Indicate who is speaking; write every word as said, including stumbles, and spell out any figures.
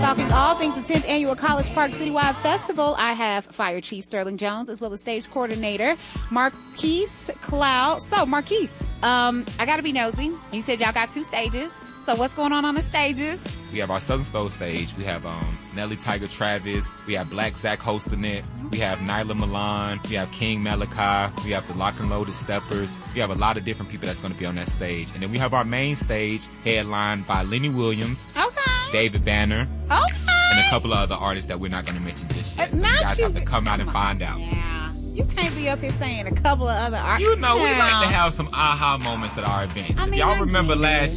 Speaker 1: talking all things the tenth Annual College Park Citywide Festival. I have Fire Chief Sterling Jones as well as Stage Coordinator Marquise Cloud. So, Marquise, um, I got to be nosy. You said y'all got two stages. So what's going on on the stages?
Speaker 2: We have our Southern Soul stage. We have um, Nelly Tiger Travis. We have Black Zach hosting it. We have Nyla Milan. We have King Malachi. We have the Lock and Loaded Steppers. We have a lot of different people that's going to be on that stage. And then we have our main stage headlined by Lenny Williams.
Speaker 1: Okay.
Speaker 2: David Banner.
Speaker 1: Okay.
Speaker 2: And a couple of other artists that we're not going to mention just yet.
Speaker 1: Uh,
Speaker 2: So you guys
Speaker 1: you,
Speaker 2: have to come out and find out.
Speaker 1: Yeah. You can't be up here saying a couple of other artists.
Speaker 2: You know, we like to have some aha moments at our events.
Speaker 1: I mean,
Speaker 2: Y'all
Speaker 1: I
Speaker 2: remember
Speaker 1: get
Speaker 2: last